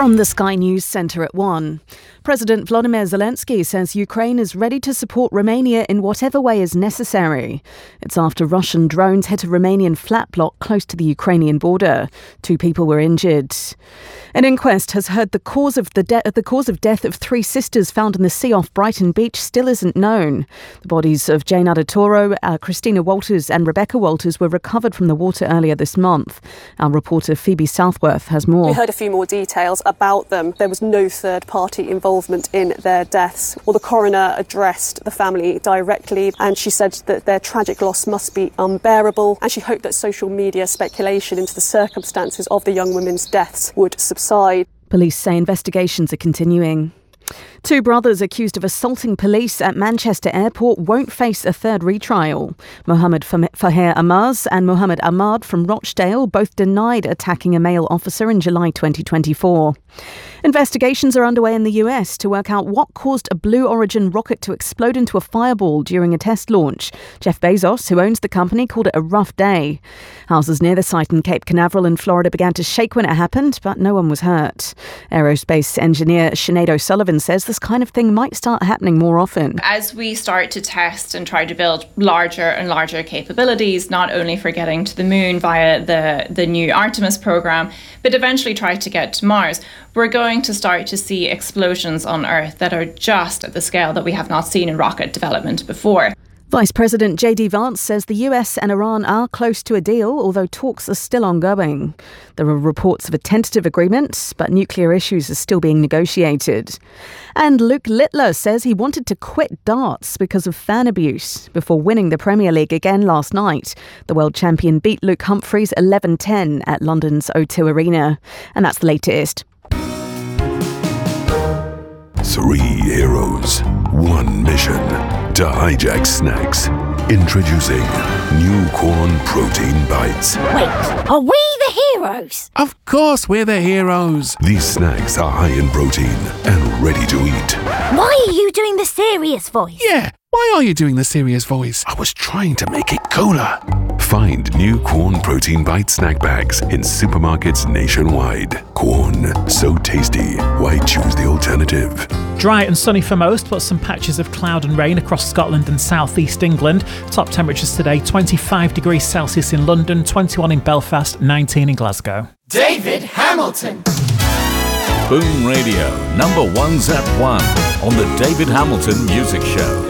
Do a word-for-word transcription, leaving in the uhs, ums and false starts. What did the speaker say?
From the Sky News Centre at one. President Volodymyr Zelensky says Ukraine is ready to support Romania in whatever way is necessary. It's after Russian drones hit a Romanian flat block close to the Ukrainian border. Two people were injured. An inquest has heard the cause of the, de- the cause of death of three sisters found in the sea off Brighton Beach still isn't known. The bodies of Jane Adetoro, uh, Christina Walters and Rebecca Walters were recovered from the water earlier this month. Our reporter Phoebe Southworth has more. We heard a few more details about them. There was no third-party involvement in their deaths. Well, the coroner addressed the family directly and she said that their tragic loss must be unbearable, and she hoped that social media speculation into the circumstances of the young women's deaths would subside. Police say investigations are continuing. Two brothers accused of assaulting police at Manchester Airport won't face a third retrial. Mohammed Fahir Amaz and Mohammed Ahmad from Rochdale both denied attacking a male officer in July twenty twenty-four. Investigations are underway in the U S to work out what caused a Blue Origin rocket to explode into a fireball during a test launch. Jeff Bezos, who owns the company, called it a rough day. Houses near the site in Cape Canaveral in Florida began to shake when it happened, but no one was hurt. Aerospace engineer Sinead O'Sullivan says this kind of thing might start happening more often. As we start to test and try to build larger and larger capabilities, not only for getting to the moon via the, the new Artemis program, but eventually try to get to Mars, we're going to start to see explosions on Earth that are just at the scale that we have not seen in rocket development before. Vice President J D Vance says the U S and Iran are close to a deal, although talks are still ongoing. There are reports of a tentative agreement, but nuclear issues are still being negotiated. And Luke Littler says he wanted to quit darts because of fan abuse before winning the Premier League again last night. The world champion beat Luke Humphries eleven ten at London's O two Arena. And that's the latest. Three heroes, one mission, to hijack snacks. Introducing new Quorn Protein Bites. Wait, are we the heroes? Of course we're the heroes. These snacks are high in protein and ready to eat. Why are you doing the serious voice? Yeah, why are you doing the serious voice? I was trying to make it cooler. Find new Quorn Protein Bite snack bags in supermarkets nationwide. Quorn, so tasty. Why choose the alternative? Dry and sunny for most, but some patches of cloud and rain across Scotland and south east England. Top temperatures today, twenty-five degrees Celsius in London, twenty-one in Belfast, nineteen in Glasgow. David Hamilton. Boom Radio, number one's at one on the David Hamilton Music Show.